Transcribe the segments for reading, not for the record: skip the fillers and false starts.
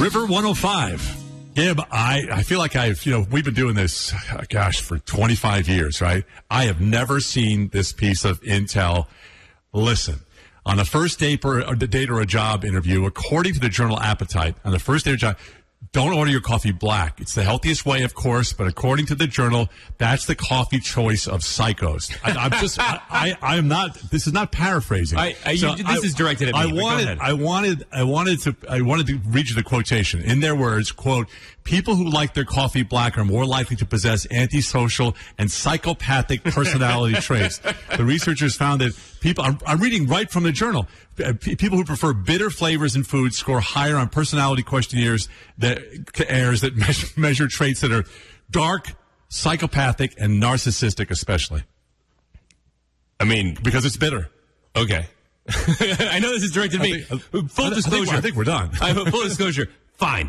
River 105. Gib, I feel like we've been doing this, for 25 years, right? I have never seen this piece of intel. Listen, on the first date or a job interview, according to the journal Appetite, on the first date or job, don't order your coffee black. It's the healthiest way, of course, but according to the journal, that's the coffee choice of psychos. I am not. This is not paraphrasing. This is directed at me. I wanted to read you the quotation. In their words, quote, "People who like their coffee black are more likely to possess antisocial and psychopathic personality traits." The researchers found that people. I'm reading right from the journal. People who prefer bitter flavors in food score higher on personality questionnaires that measure traits that are dark, psychopathic, and narcissistic, especially. I mean, because it's bitter. Okay. I know this is directed at me. Full disclosure. I think we're done. Full disclosure. Fine.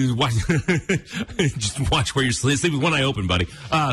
Just watch where you're sleeping with one eye open, buddy.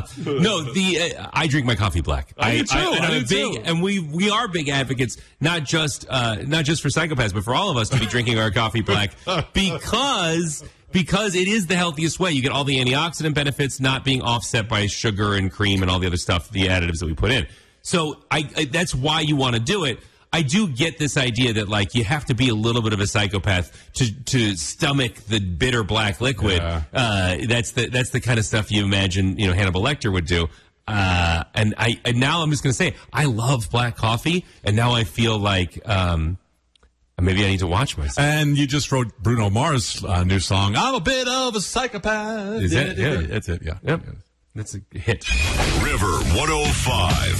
I drink my coffee black. I do too. And we are big advocates, not just for psychopaths, but for all of us to be drinking our coffee black because it is the healthiest way. You get all the antioxidant benefits not being offset by sugar and cream and all the other stuff, the additives that we put in. So that's why you want to do it. I do get this idea that you have to be a little bit of a psychopath to stomach the bitter black liquid. Yeah. That's the kind of stuff you imagine Hannibal Lecter would do. And now I'm just going to say I love black coffee, and now I feel like maybe I need to watch myself. And you just wrote Bruno Mars' new song. I'm a bit of a psychopath. Is that? Yeah, that's it. Yeah. Yep. That's a hit. River 105.